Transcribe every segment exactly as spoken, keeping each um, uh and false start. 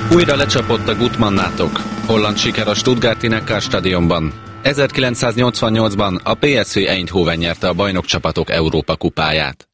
Újra lecsapott a Gutmannátok. Holland siker a stuttgarti Neckar-stadionban. ezerkilencszáznyolcvannyolcban a pé es vé Eindhoven nyerte a bajnokcsapatok Európa kupáját.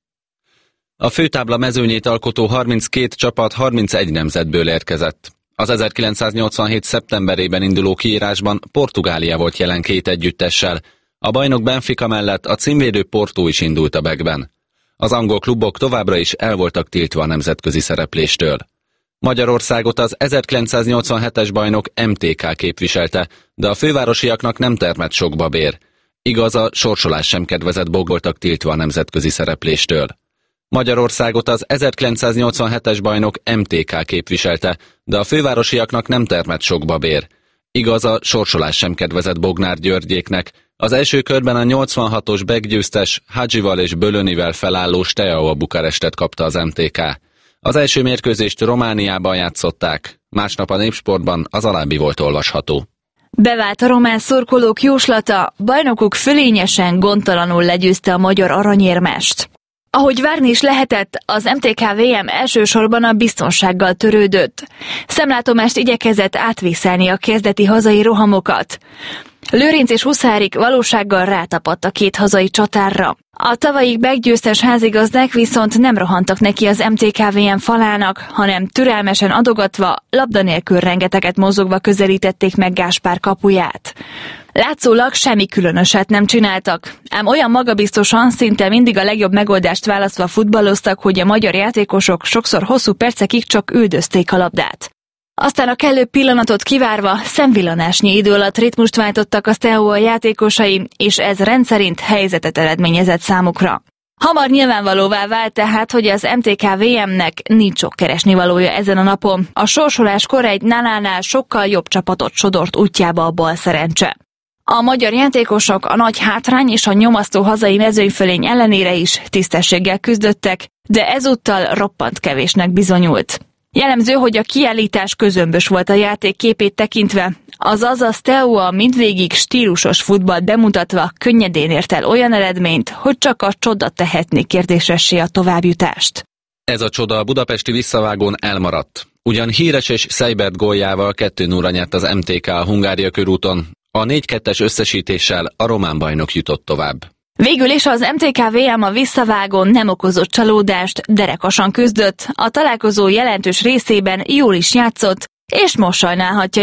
A főtábla mezőnyét alkotó harminckét csapat harmincegy nemzetből érkezett. Az ezerkilencszáznyolcvanhét szeptemberében induló kiírásban Portugália volt jelen két együttessel. A bajnok Benfica mellett a címvédő Porto is indult a Beckben. Az angol klubok továbbra is el voltak tiltva a nemzetközi szerepléstől. Magyarországot az ezerkilencszáznyolcvanhetes bajnok em té ká képviselte, de a fővárosiaknak nem termett sok babér. Igaz, a sorsolás sem kedvezett, Bog voltak tiltva a nemzetközi szerepléstől. Magyarországot az ezerkilencszáznyolcvanhetes bajnok em té ká képviselte, de a fővárosiaknak nem termett sok babér. Igaz, a sorsolás sem kedvezett Bognár Györgyéknek. Az első körben a nyolcvanhatos Beck győztes Hadzsival és Bölönivel felálló Steaua Bukarestet kapta az em té ká. Az első mérkőzést Romániában játszották, másnap a Népsportban az alábbi volt olvasható. Bevált a román szurkolók jóslata, bajnokuk fölényesen, gondtalanul legyőzte a magyar aranyérmest. Ahogy várni is lehetett, az em té ká vé em elsősorban a biztonsággal törődött. Szemlátomást igyekezett átvészelni a kezdeti hazai rohamokat. Lőrinc és Huszárik valósággal rátapadt a két hazai csatárra. A tavalyi meggyőztes házigazdák viszont nem rohantak neki az em té ká vé em falának, hanem türelmesen adogatva, labda nélkül rengeteget mozogva közelítették meg Gáspár kapuját. Látszólag semmi különöset nem csináltak, ám olyan magabiztosan, szinte mindig a legjobb megoldást választva futballoztak, hogy a magyar játékosok sokszor hosszú percekig csak üldözték a labdát. Aztán a kellő pillanatot kivárva szemvillanásnyi idő alatt ritmust váltottak a Steaua játékosai, és ez rendszerint helyzetet eredményezett számukra. Hamar nyilvánvalóvá vált tehát, hogy az em té ká vé emnek nincs sok keresnivalója ezen a napon. A sorsoláskor egy nálánál sokkal jobb csapatot sodort útjába a bal szerencse. A magyar játékosok a nagy hátrány és a nyomasztó hazai mezőnyfölény ellenére is tisztességgel küzdöttek, de ezúttal roppant kevésnek bizonyult. Jellemző, hogy a kiállítás közömbös volt a játék képét tekintve, azaz a Steaua mindvégig stílusos futballt bemutatva könnyedén ért el olyan eredményt, hogy csak a csoda tehetné kérdésessé a továbbjutást. Ez a csoda a budapesti visszavágón elmaradt. Ugyan Híres és Seibert góljával kettő nullra nyert az em té ká a Hungária körúton, a négy kettes összesítéssel a román bajnok jutott tovább. Végül is az em té ká vé em a visszavágón nem okozott csalódást, derekasan küzdött, a találkozó jelentős részében jól is játszott, és most sajnálhatja